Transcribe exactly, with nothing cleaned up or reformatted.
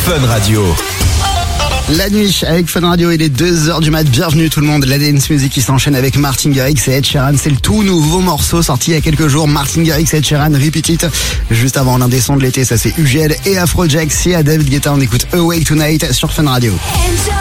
Fun Radio. La nuit avec Fun Radio, il est deux heures du mat. Bienvenue tout le monde. La dance music qui s'enchaîne avec Martin Garrix et Ed Sheeran. C'est le tout nouveau morceau sorti il y a quelques jours. Martin Garrix et Ed Sheeran, Repeat It. Juste avant l'un des sons de l'été, ça c'est U G L et Afrojack. Si à David Guetta, on écoute Awake Tonight sur Fun Radio.